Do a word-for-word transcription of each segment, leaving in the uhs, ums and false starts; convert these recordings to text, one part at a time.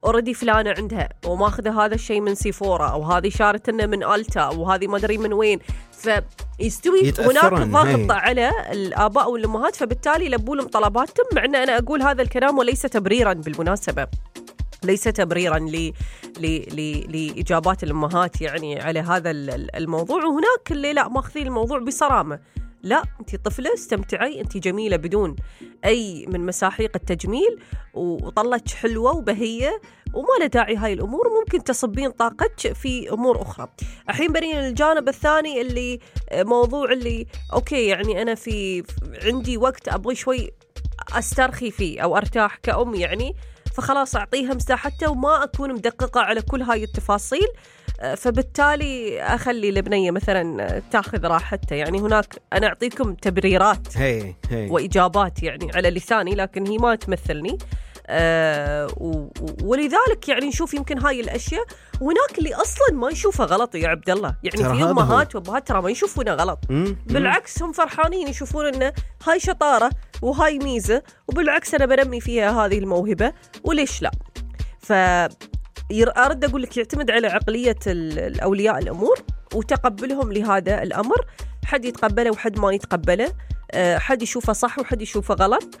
اوريدي فلانة عندها وماخذة هذا الشيء من سيفورا، أو هذه شارتنا من ألتا، أو هذه ما أدري من وين، فيستوي هناك ضغط على الآباء والأمهات، فبالتالي يلبوا لهم طلباتهم. مع أن أنا أقول هذا الكلام وليس تبريرا بالمناسبة، ليس تبريرا ل لإجابات الأمهات يعني على هذا الموضوع. وهناك اللي لا ماخذين الموضوع بصرامة، لا أنت طفلة استمتعي، أنت جميلة بدون أي من مساحيق التجميل، وطلتش حلوة وبهية وما له داعي هاي الأمور، ممكن تصبين طاقتك في أمور أخرى. الحين برين الجانب الثاني اللي موضوع اللي أوكي يعني أنا في عندي وقت أبغي شوي أسترخي فيه أو أرتاح كأم يعني، فخلاص أعطيها مساحتها وما أكون مدققة على كل هاي التفاصيل، فبالتالي أخلي البنية مثلا تاخذ راحتها. يعني هناك أنا أعطيكم تبريرات هي هي. وإجابات يعني على لساني، لكن هي ما تمثلني. أه ولذلك يعني نشوف يمكن هاي الأشياء، وهناك اللي أصلا ما يشوفها غلط يا عبد الله، يعني في أمهات وأبهات ترى ما يشوفونها غلط، مم. بالعكس هم فرحانين يشوفون إنه هاي شطارة وهاي ميزة، وبالعكس أنا بنمي فيها هذه الموهبة وليش لا. ف أرد أقول لك يعتمد على عقلية الأولياء الأمور وتقبلهم لهذا الأمر، حد يتقبله وحد ما يتقبله، حد يشوفه صح وحد يشوفه غلط،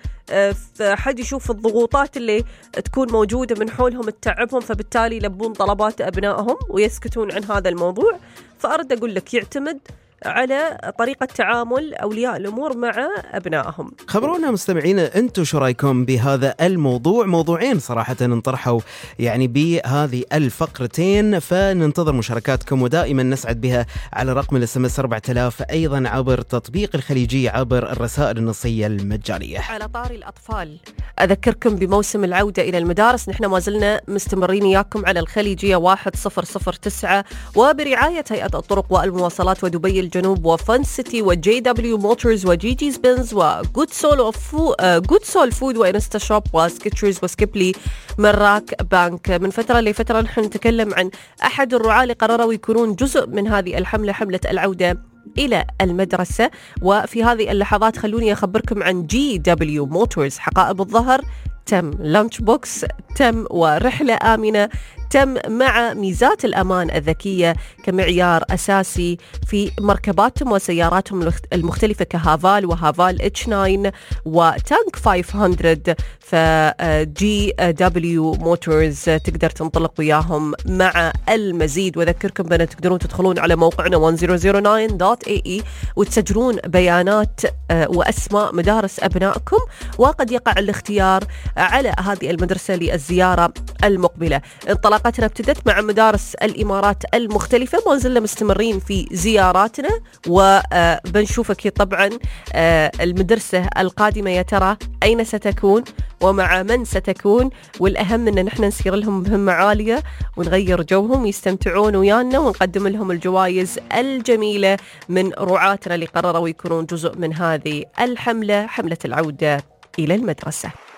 حد يشوف الضغوطات اللي تكون موجودة من حولهم تتعبهم، فبالتالي يلبون طلبات أبنائهم ويسكتون عن هذا الموضوع. فأرد أقول لك يعتمد على طريقة تعامل أولياء الأمور مع أبنائهم. خبرونا مستمعينا أنتم شو رأيكم بهذا الموضوع؟ موضوعين صراحة انطرحوا يعني بهذه الفقرتين، فننتظر مشاركاتكم ودائما نسعد بها على رقم الاس ام اس أربعة آلاف، أيضا عبر تطبيق الخليجية عبر الرسائل النصية المجانية. على طاري الأطفال أذكركم بموسم العودة إلى المدارس، نحن ما زلنا مستمرين إياكم على الخليجية واحد صفر صفر تسعة وبرعاية هيئة الطرق والمواصلات ودبي الجنوب وفن سيتي وجي دبليو موتورز وجيجيز بنز وجود سول وفو جود سول فود وإنستا شوب وسكيتشرز وسكيبلي مراك بانك. من فترة لفترة نحن نتكلم عن أحد الرعاة اللي قرروا يكونون جزء من هذه الحملة، حملة العودة إلى المدرسة. وفي هذه اللحظات خلوني أخبركم عن جي دبليو موتورز، حقائب الظهر تم، لانش بوكس تم، ورحلة آمنة تم، مع ميزات الأمان الذكية كمعيار أساسي في مركباتهم وسياراتهم المختلفة كهافال وهافال اتش تسعة وتانك خمسمية. فجي دبليو موتورز تقدر تنطلق وياهم مع المزيد. وذكركم بأن تقدرون تدخلون على موقعنا واحد ألف وتسعة دوت إيه إي وتسجلون بيانات وأسماء مدارس أبنائكم، وقد يقع الاختيار على هذه المدرسة للزيارة المقبلة. انطلاقتنا ابتدت مع مدارس الإمارات المختلفة، ما زلنا مستمرين في زياراتنا، وبنشوف أكيد طبعا المدرسة القادمة يا ترى أين ستكون ومع من ستكون، والأهم أن نحن نسير لهم مهمة عالية ونغير جوهم يستمتعون ويانا، ونقدم لهم الجوائز الجميلة من رعاتنا اللي قرروا يكونون جزء من هذه الحملة، حملة العودة إلى المدرسة.